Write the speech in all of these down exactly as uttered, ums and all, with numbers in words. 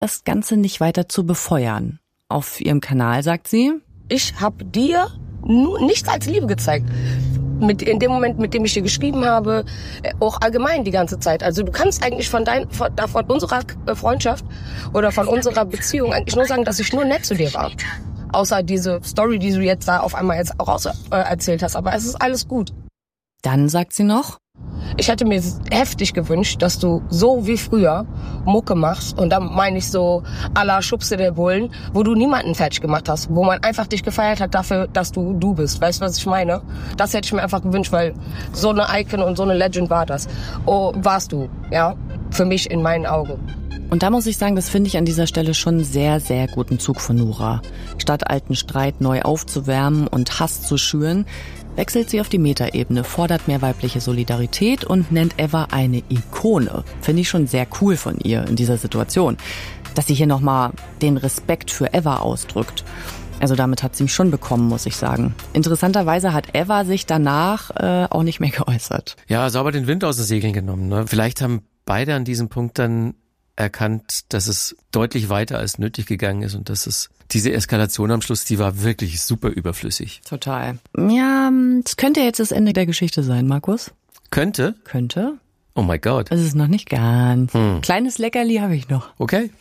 das Ganze nicht weiter zu befeuern. Auf ihrem Kanal sagt sie: Ich habe dir nur nichts als Liebe gezeigt. Mit, in dem Moment, mit dem ich dir geschrieben habe, auch allgemein die ganze Zeit. Also du kannst eigentlich von, dein, von, von unserer Freundschaft oder von unserer Beziehung eigentlich nur sagen, dass ich nur nett zu dir war. Außer diese Story, die du jetzt da auf einmal jetzt raus äh, erzählt hast. Aber es ist alles gut. Dann sagt sie noch: Ich hätte mir heftig gewünscht, dass du so wie früher Mucke machst. Und dann meine ich so à la Schubse der Bullen, wo du niemanden fertig gemacht hast. Wo man einfach dich gefeiert hat dafür, dass du du bist. Weißt du, was ich meine? Das hätte ich mir einfach gewünscht, weil so eine Icon und so eine Legend war das. Oh, warst du, ja. Für mich in meinen Augen. Und da muss ich sagen, das finde ich an dieser Stelle schon einen sehr, sehr guten Zug von Nura. Statt alten Streit neu aufzuwärmen und Hass zu schüren, wechselt sie auf die Metaebene, fordert mehr weibliche Solidarität und nennt Eva eine Ikone. Finde ich schon sehr cool von ihr in dieser Situation, dass sie hier nochmal den Respekt für Eva ausdrückt. Also damit hat sie mich schon bekommen, muss ich sagen. Interessanterweise hat Eva sich danach äh, auch nicht mehr geäußert. Ja, sauber den Wind aus den Segeln genommen. Ne? Vielleicht haben beide an diesem Punkt dann erkannt, dass es deutlich weiter als nötig gegangen ist und dass es diese Eskalation am Schluss, die war wirklich super überflüssig. Total. Ja, das könnte jetzt das Ende der Geschichte sein, Markus. Könnte? Könnte. Oh mein Gott. Das ist noch nicht ganz. Hm. Kleines Leckerli habe ich noch. Okay.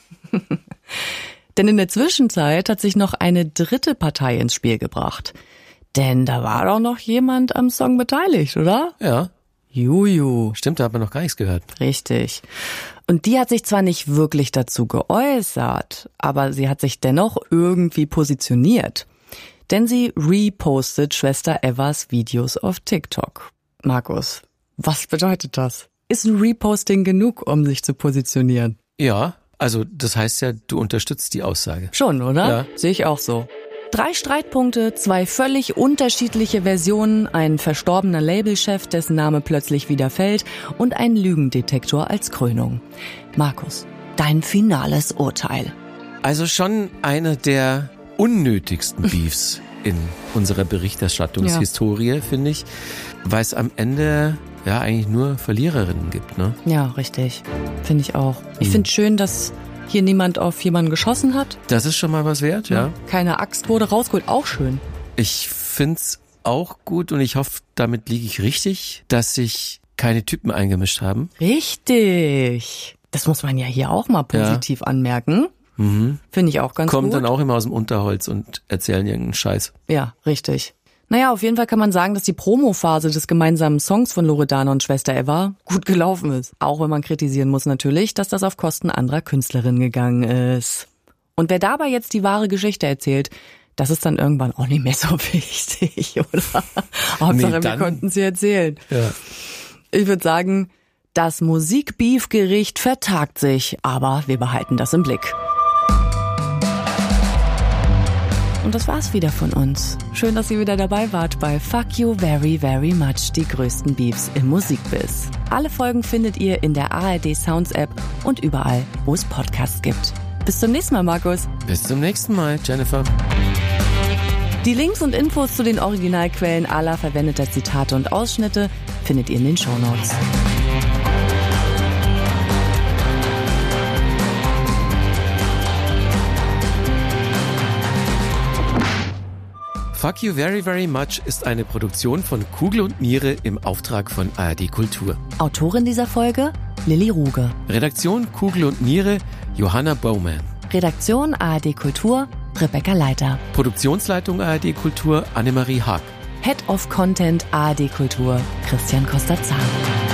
Denn in der Zwischenzeit hat sich noch eine dritte Partei ins Spiel gebracht. Denn da war doch noch jemand am Song beteiligt, oder? Ja. Juju. Stimmt, da hat man noch gar nichts gehört. Richtig. Und die hat sich zwar nicht wirklich dazu geäußert, aber sie hat sich dennoch irgendwie positioniert. Denn sie repostet Schwester Evas Videos auf TikTok. Markus, was bedeutet das? Ist ein Reposting genug, um sich zu positionieren? Ja, also das heißt ja, du unterstützt die Aussage. Schon, oder? Ja. Sehe ich auch so. Drei Streitpunkte, zwei völlig unterschiedliche Versionen, ein verstorbener Labelchef, dessen Name plötzlich wieder fällt und ein Lügendetektor als Krönung. Markus, dein finales Urteil. Also schon einer der unnötigsten Beefs in unserer Berichterstattungshistorie, ja. Finde ich, weil es am Ende ja eigentlich nur Verliererinnen gibt, ne? Ja, richtig. Finde ich auch. Ich hm. finde schön, dass hier niemand auf jemanden geschossen hat. Das ist schon mal was wert, ja. Keine Axt wurde rausgeholt, auch schön. Ich find's auch gut und ich hoffe, damit liege ich richtig, dass sich keine Typen eingemischt haben. Richtig. Das muss man ja hier auch mal positiv ja. anmerken. Mhm. Finde ich auch ganz Kommen gut. Kommen dann auch immer aus dem Unterholz und erzählen irgendeinen Scheiß. Ja, richtig. Naja, auf jeden Fall kann man sagen, dass die Promophase des gemeinsamen Songs von Loredana und Schwester Eva gut gelaufen ist. Auch wenn man kritisieren muss natürlich, dass das auf Kosten anderer Künstlerinnen gegangen ist. Und wer dabei jetzt die wahre Geschichte erzählt, das ist dann irgendwann auch nicht mehr so wichtig, oder? Hauptsache, nee, wir konnten sie erzählen. Ja. Ich würde sagen, das Musikbeef-Gericht vertagt sich, aber wir behalten das im Blick. Und das war's wieder von uns. Schön, dass ihr wieder dabei wart bei Fuck You Very Very Much, die größten Beefs im Musikbiz. Alle Folgen findet ihr in der A R D Sounds App und überall, wo es Podcasts gibt. Bis zum nächsten Mal, Markus. Bis zum nächsten Mal, Jennifer. Die Links und Infos zu den Originalquellen aller verwendeter Zitate und Ausschnitte findet ihr in den Shownotes. Fuck You Very Very Much ist eine Produktion von Kugel und Niere im Auftrag von A R D Kultur. Autorin dieser Folge, Lilly Ruge. Redaktion Kugel und Niere, Johanna Bowman. Redaktion A R D Kultur, Rebecca Leiter. Produktionsleitung A R D Kultur, Annemarie Haag. Head of Content A R D Kultur, Christian Costa-Zahn.